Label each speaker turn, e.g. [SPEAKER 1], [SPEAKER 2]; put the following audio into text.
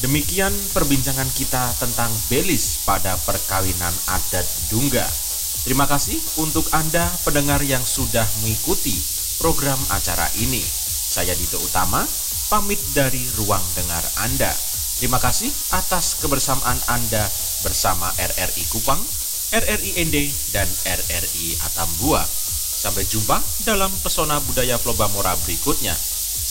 [SPEAKER 1] Demikian perbincangan kita tentang belis pada perkawinan adat Dungga. Terima kasih untuk Anda pendengar yang sudah mengikuti program acara ini. Saya Dito Utama, pamit dari ruang dengar Anda. Terima kasih atas kebersamaan Anda bersama RRI Kupang, RRI Ende, dan RRI Atambua. Sampai jumpa dalam Pesona Budaya Flobamora berikutnya.